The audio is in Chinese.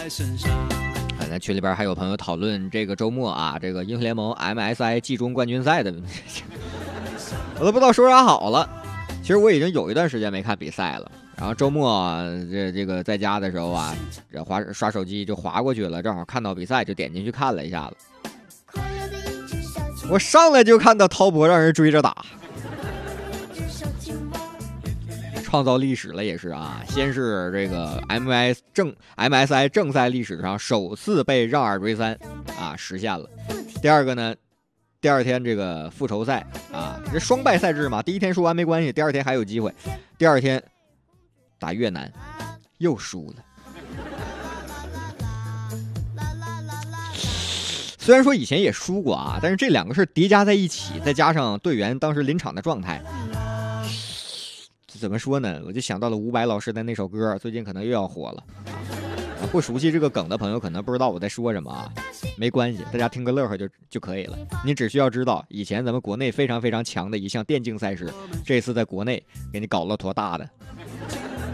在群里边还有朋友讨论这个周末啊，这个英雄联盟 MSI 季中冠军赛的，我都不知道说啥好了。其实我已经有一段时间没看比赛了，然后周末这个在家的时候啊，刷手机就滑过去了，正好看到比赛就点进去看了一下子。我上来就看到滔博让人追着打。创造历史了也是啊，先是这个 MSI 正赛历史上首次被让2追3啊实现了。第二个呢，第二天这个复仇赛啊，这双败赛制嘛，第一天输完没关系，第二天还有机会。第二天打越南又输了。虽然说以前也输过啊，但是这两个事叠加在一起，再加上队员当时临场的状态。怎么说呢？我就想到了伍佰老师的那首歌，最近可能又要火了。不熟悉这个梗的朋友可能不知道我在说什么啊，没关系，大家听个乐呵就可以了。你只需要知道，以前咱们国内非常非常强的一项电竞赛事，这次在国内给你搞了坨大的。